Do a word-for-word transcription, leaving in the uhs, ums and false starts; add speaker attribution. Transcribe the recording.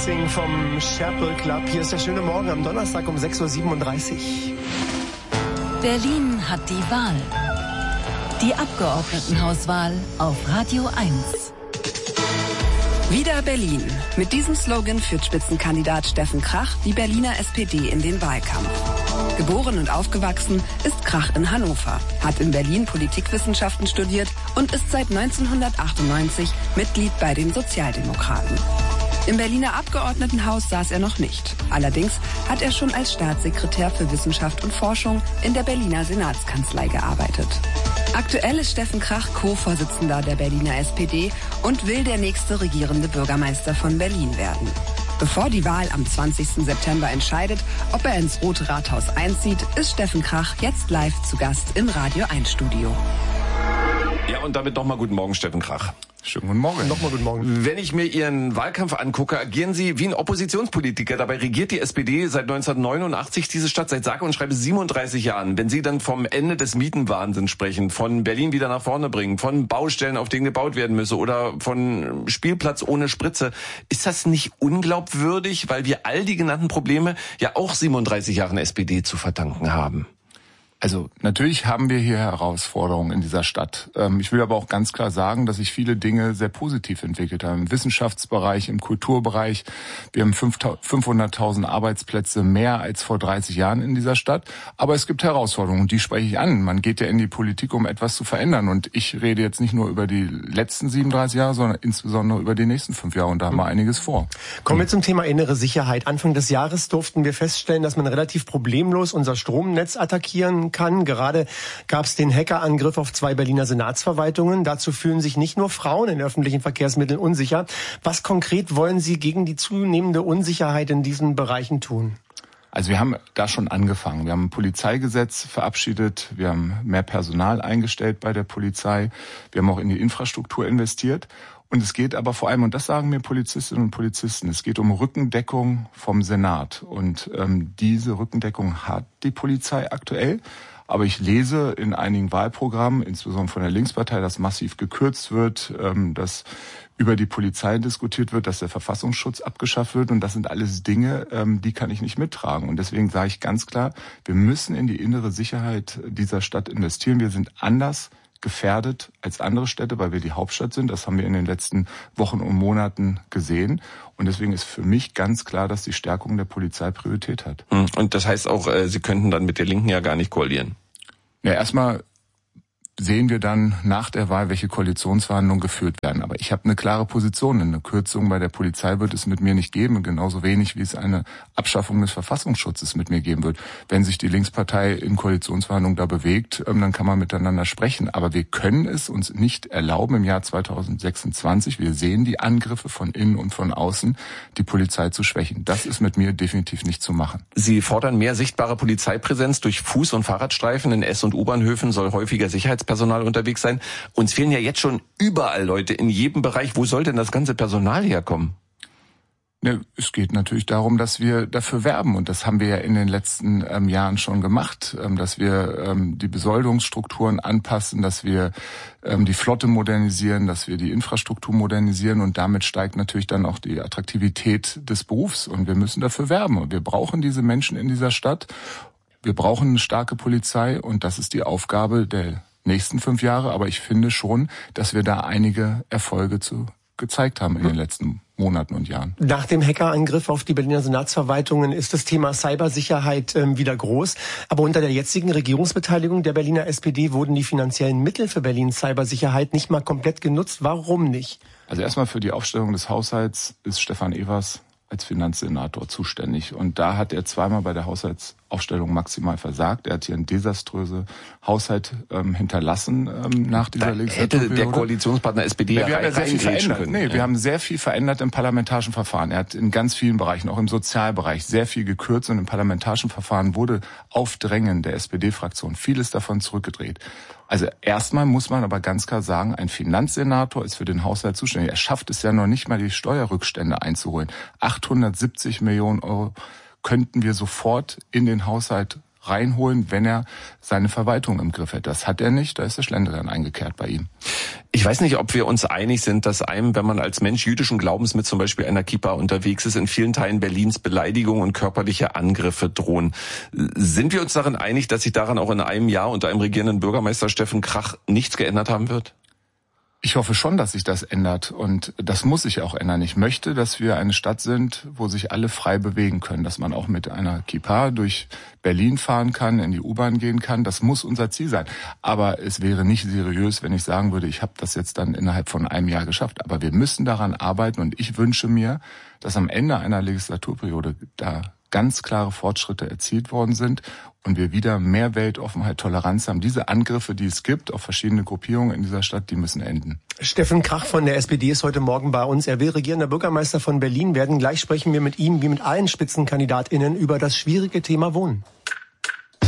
Speaker 1: Dancing vom Sherpa Club. Hier ist der schöne Morgen am Donnerstag um sechs Uhr siebenunddreißig.
Speaker 2: Berlin hat die Wahl. Die Abgeordnetenhauswahl auf Radio eins.
Speaker 3: Wieder Berlin. Mit diesem Slogan führt Spitzenkandidat Steffen Krach die Berliner S P D in den Wahlkampf. Geboren und aufgewachsen ist Krach in Hannover, hat in Berlin Politikwissenschaften studiert und ist seit neunzehnhundertachtundneunzig Mitglied bei den Sozialdemokraten. Im Berliner Abgeordnetenhaus saß er noch nicht. Allerdings hat er schon als Staatssekretär für Wissenschaft und Forschung in der Berliner Senatskanzlei gearbeitet. Aktuell ist Steffen Krach Co-Vorsitzender der Berliner S P D und will der nächste regierende Bürgermeister von Berlin werden. Bevor die Wahl am zwanzigsten September entscheidet, ob er ins Rote Rathaus einzieht, ist Steffen Krach jetzt live zu Gast im Radio eins Studio.
Speaker 4: Ja, und damit nochmal guten Morgen, Steffen Krach.
Speaker 5: Schönen guten Morgen.
Speaker 1: Nochmal guten Morgen.
Speaker 4: Wenn ich mir Ihren Wahlkampf angucke, agieren Sie wie ein Oppositionspolitiker. Dabei regiert die S P D seit neunzehnhundertneunundachtzig diese Stadt seit sage und schreibe siebenunddreißig Jahren. Wenn Sie dann vom Ende des Mietenwahnsinns sprechen, von Berlin wieder nach vorne bringen, von Baustellen, auf denen gebaut werden müsse oder von Spielplatz ohne Spritze, ist das nicht unglaubwürdig, weil wir all die genannten Probleme ja auch siebenunddreißig Jahren S P D zu verdanken haben?
Speaker 5: Also natürlich haben wir hier Herausforderungen in dieser Stadt. Ich will aber auch ganz klar sagen, dass sich viele Dinge sehr positiv entwickelt haben. Im Wissenschaftsbereich, im Kulturbereich. Wir haben fünfhunderttausend Arbeitsplätze mehr als vor dreißig Jahren in dieser Stadt. Aber es gibt Herausforderungen und die spreche ich an. Man geht ja in die Politik, um etwas zu verändern. Und ich rede jetzt nicht nur über die letzten siebenunddreißig Jahre, sondern insbesondere über die nächsten fünf Jahre. Und da haben wir einiges vor.
Speaker 1: Kommen wir zum Thema innere Sicherheit. Anfang des Jahres durften wir feststellen, dass man relativ problemlos unser Stromnetz attackieren kann. Gerade gab es den Hackerangriff auf zwei Berliner Senatsverwaltungen. Dazu fühlen sich nicht nur Frauen in öffentlichen Verkehrsmitteln unsicher. Was konkret wollen Sie gegen die zunehmende Unsicherheit in diesen Bereichen tun?
Speaker 5: Also wir haben da schon angefangen. Wir haben ein Polizeigesetz verabschiedet. Wir haben mehr Personal eingestellt bei der Polizei. Wir haben auch in die Infrastruktur investiert. Und es geht aber vor allem, und das sagen mir Polizistinnen und Polizisten, es geht um Rückendeckung vom Senat. Und ähm, diese Rückendeckung hat die Polizei aktuell. Aber ich lese in einigen Wahlprogrammen, insbesondere von der Linkspartei, dass massiv gekürzt wird, ähm, dass über die Polizei diskutiert wird, dass der Verfassungsschutz abgeschafft wird. Und das sind alles Dinge, ähm, die kann ich nicht mittragen. Und deswegen sage ich ganz klar, wir müssen in die innere Sicherheit dieser Stadt investieren. Wir sind anders gefährdet als andere Städte, weil wir die Hauptstadt sind. Das haben wir in den letzten Wochen und Monaten gesehen. Und deswegen ist für mich ganz klar, dass die Stärkung der Polizei Priorität hat.
Speaker 4: Und das heißt auch, Sie könnten dann mit der Linken ja gar nicht koalieren.
Speaker 5: Ja, erstmal sehen wir dann nach der Wahl, welche Koalitionsverhandlungen geführt werden. Aber ich habe eine klare Position. Eine Kürzung bei der Polizei wird es mit mir nicht geben, genauso wenig wie es eine Abschaffung des Verfassungsschutzes mit mir geben wird. Wenn sich die Linkspartei in Koalitionsverhandlungen da bewegt, dann kann man miteinander sprechen. Aber wir können es uns nicht erlauben im Jahr zweitausendsechsundzwanzig, wir sehen die Angriffe von innen und von außen, die Polizei zu schwächen. Das ist mit mir definitiv nicht zu machen.
Speaker 4: Sie fordern mehr sichtbare Polizeipräsenz durch Fuß- und Fahrradstreifen. In S- und U-Bahnhöfen soll häufiger Sicherheitspersonal unterwegs sein. Uns fehlen ja jetzt schon überall Leute, in jedem Bereich. Wo soll denn das ganze Personal herkommen?
Speaker 5: Ne, es geht natürlich darum, dass wir dafür werben. Und das haben wir ja in den letzten ähm, Jahren schon gemacht, ähm, dass wir ähm, die Besoldungsstrukturen anpassen, dass wir ähm, die Flotte modernisieren, dass wir die Infrastruktur modernisieren. Und damit steigt natürlich dann auch die Attraktivität des Berufs. Und wir müssen dafür werben. Und wir brauchen diese Menschen in dieser Stadt. Wir brauchen eine starke Polizei. Und das ist die Aufgabe der nächsten fünf Jahre, aber ich finde schon, dass wir da einige Erfolge zu gezeigt haben in den letzten Monaten und Jahren.
Speaker 1: Nach dem Hackerangriff auf die Berliner Senatsverwaltungen ist das Thema Cybersicherheit ähm, wieder groß. Aber unter der jetzigen Regierungsbeteiligung der Berliner S P D wurden die finanziellen Mittel für Berlins Cybersicherheit nicht mal komplett genutzt. Warum nicht?
Speaker 5: Also erstmal für die Aufstellung des Haushalts ist Stefan Evers als Finanzsenator zuständig. Und da hat er zweimal bei der Haushaltsaufstellung maximal versagt. Er hat hier einen desaströsen Haushalt ähm, hinterlassen ähm, nach dieser Legislaturperiode.
Speaker 4: Hätte der Koalitionspartner S P D
Speaker 5: ja,
Speaker 4: ja
Speaker 5: wir haben ja sehr viel verändert.
Speaker 4: können.
Speaker 5: Nee,
Speaker 4: ja.
Speaker 5: wir haben sehr viel verändert im parlamentarischen Verfahren. Er hat in ganz vielen Bereichen, auch im Sozialbereich, sehr viel gekürzt. Und im parlamentarischen Verfahren wurde auf Drängen der S P D-Fraktion vieles davon zurückgedreht. Also erstmal muss man aber ganz klar sagen, ein Finanzsenator ist für den Haushalt zuständig. Er schafft es ja noch nicht mal, die Steuerrückstände einzuholen. achthundertsiebzig Millionen Euro könnten wir sofort in den Haushalt reinholen, wenn er seine Verwaltung im Griff hätte. Das hat er nicht, da ist der Schlendrian eingekehrt bei ihm.
Speaker 4: Ich weiß nicht, ob wir uns einig sind, dass einem, wenn man als Mensch jüdischen Glaubens mit zum Beispiel einer Kippa unterwegs ist, in vielen Teilen Berlins Beleidigungen und körperliche Angriffe drohen. Sind wir uns darin einig, dass sich daran auch in einem Jahr unter einem regierenden Bürgermeister Steffen Krach nichts geändert haben wird?
Speaker 5: Ich hoffe schon, dass sich das ändert und das muss sich auch ändern. Ich möchte, dass wir eine Stadt sind, wo sich alle frei bewegen können, dass man auch mit einer Kippa durch Berlin fahren kann, in die U-Bahn gehen kann. Das muss unser Ziel sein. Aber es wäre nicht seriös, wenn ich sagen würde, ich habe das jetzt dann innerhalb von einem Jahr geschafft. Aber wir müssen daran arbeiten und ich wünsche mir, dass am Ende einer Legislaturperiode da ganz klare Fortschritte erzielt worden sind und wir wieder mehr Weltoffenheit, Toleranz haben. Diese Angriffe, die es gibt auf verschiedene Gruppierungen in dieser Stadt, die müssen enden.
Speaker 1: Steffen Krach von der S P D ist heute Morgen bei uns. Er will regierender Bürgermeister von Berlin werden. Gleich sprechen wir mit ihm wie mit allen SpitzenkandidatInnen über das schwierige Thema Wohnen.